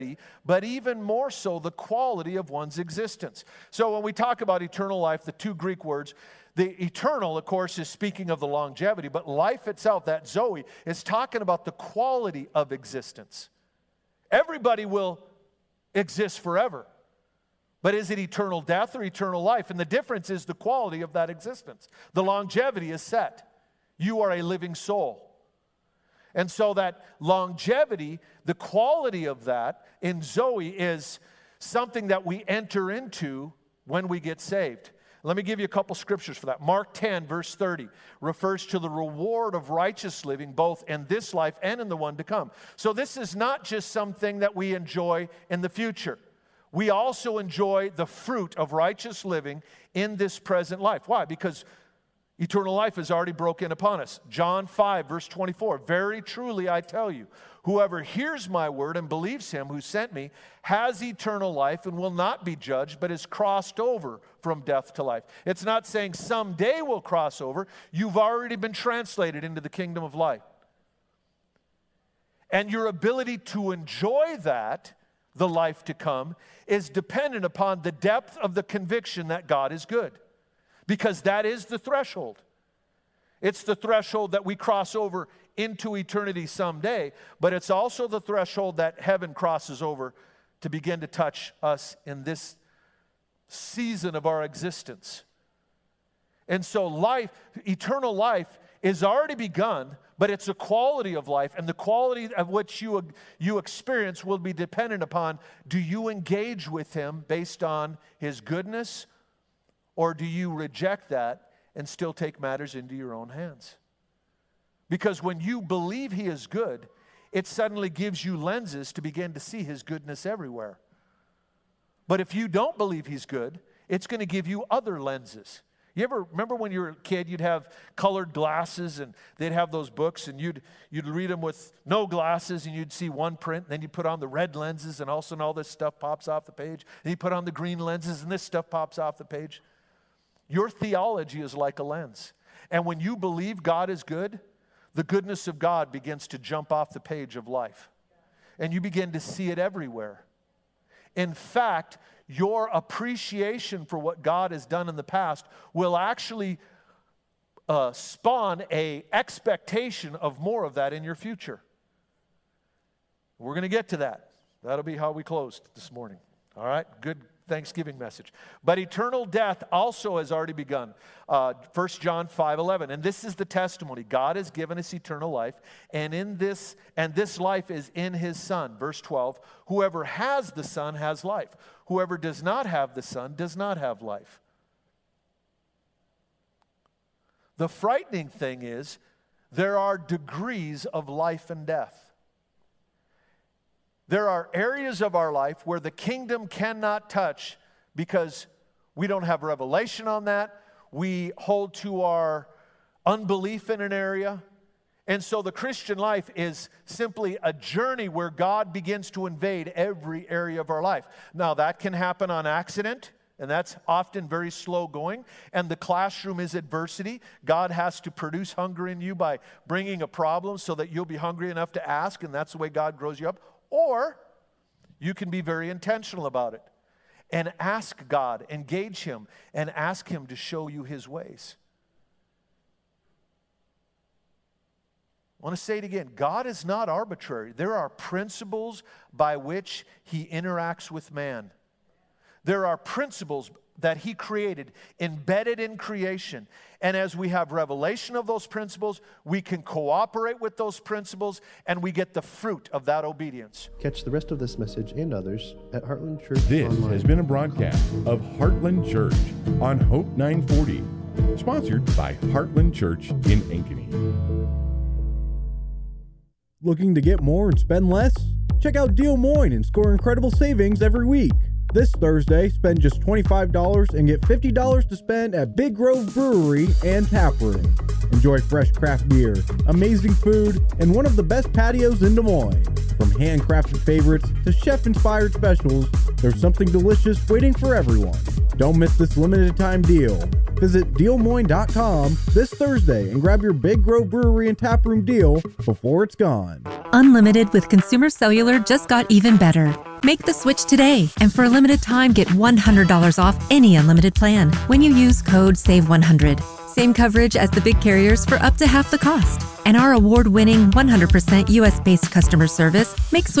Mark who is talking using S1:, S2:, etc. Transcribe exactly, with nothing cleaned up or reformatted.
S1: but even more so the quality of one's existence. So when we talk about eternal life, the two Greek words, the eternal, of course, is speaking of the longevity, but life itself, that Zoe, is talking about the quality of existence. Everybody will exist forever, but is it eternal death or eternal life? And the difference is the quality of that existence. The longevity is set. You are a living soul. And so that longevity, the quality of that in Zoe is something that we enter into when we get saved. Let me give you a couple scriptures for that. Mark ten, verse thirty, refers to the reward of righteous living, both in this life and in the one to come. So this is not just something that we enjoy in the future. We also enjoy the fruit of righteous living in this present life. Why? Because eternal life is already broken upon us. John five, verse twenty-four, very truly I tell you, whoever hears my word and believes him who sent me has eternal life and will not be judged, but is crossed over from death to life. It's not saying someday we'll cross over. You've already been translated into the kingdom of light. And your ability to enjoy that, the life to come, is dependent upon the depth of the conviction that God is good. Because that is the threshold. It's the threshold that we cross over into eternity someday, but it's also the threshold that heaven crosses over to begin to touch us in this season of our existence. And so life, eternal life is already begun, but it's a quality of life, and the quality of which you, you experience will be dependent upon, do you engage with him based on his goodness, or do you reject that and still take matters into your own hands? Because when you believe he is good, it suddenly gives you lenses to begin to see his goodness everywhere. But if you don't believe he's good, it's going to give you other lenses. You ever remember when you were a kid, you'd have colored glasses and they'd have those books and you'd you'd read them with no glasses and you'd see one print, and then you put on the red lenses and all of a sudden all this stuff pops off the page. And you put on the green lenses and this stuff pops off the page. Your theology is like a lens. And when you believe God is good, the goodness of God begins to jump off the page of life. And you begin to see it everywhere. In fact, your appreciation for what God has done in the past will actually uh, spawn an expectation of more of that in your future. We're going to get to that. That'll be how we closed this morning. All right? Good Thanksgiving message. But eternal death also has already begun. Uh, First John five eleven. And this is the testimony. God has given us eternal life, and in this and this life is in his Son. Verse twelve. Whoever has the Son has life. Whoever does not have the Son does not have life. The frightening thing is there are degrees of life and death. There are areas of our life where the kingdom cannot touch because we don't have revelation on that. We hold to our unbelief in an area. And so the Christian life is simply a journey where God begins to invade every area of our life. Now, that can happen on accident, and that's often very slow going. And the classroom is adversity. God has to produce hunger in you by bringing a problem so that you'll be hungry enough to ask, and that's the way God grows you up. Or you can be very intentional about it and ask God, engage him, and ask him to show you his ways. I want to say it again. God is not arbitrary. There are principles by which he interacts with man. There are principles that he created, embedded in creation. And as we have revelation of those principles, we can cooperate with those principles, and we get the fruit of that obedience.
S2: Catch the rest of this message and others at Heartland Church
S3: This
S2: Online.
S3: has been a broadcast of Heartland Church on Hope nine forty, sponsored by Heartland Church in Ankeny.
S4: Looking to get more and spend less? Check out Deal Moines and score incredible savings every week. This Thursday, spend just twenty-five dollars and get fifty dollars to spend at Big Grove Brewery and Tap Room. Enjoy fresh craft beer, amazing food, and one of the best patios in Des Moines. From handcrafted favorites to chef-inspired specials, there's something delicious waiting for everyone. Don't miss this limited time deal. Visit deal moines dot com this Thursday and grab your Big Grove Brewery and Tap Room deal before it's gone.
S5: Unlimited with Consumer Cellular just got even better. Make the switch today, and for a limited time, get one hundred dollars off any unlimited plan when you use code save one hundred. Same coverage as the big carriers for up to half the cost. And our award-winning one hundred percent U S-based customer service makes switching